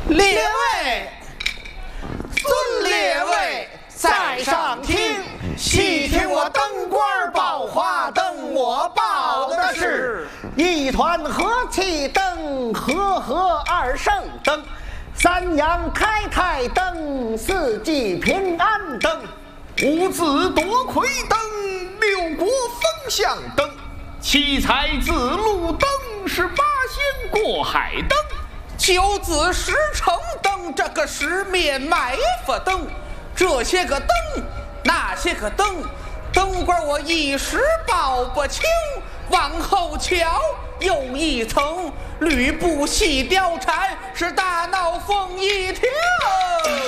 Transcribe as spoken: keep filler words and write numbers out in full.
列位，尊列位，在上听，细听我灯官报话，灯我报的是一团和气灯，和和二圣灯，三阳开泰灯，四季平安灯， 五子夺魁灯，六国风向灯，七彩子路灯，十八仙过海灯， 九子十城灯，这个十面埋伏灯，这些个灯，那些个灯，灯官我一时报不清，往后瞧又一层，吕布戏貂蝉，是大闹凤一条。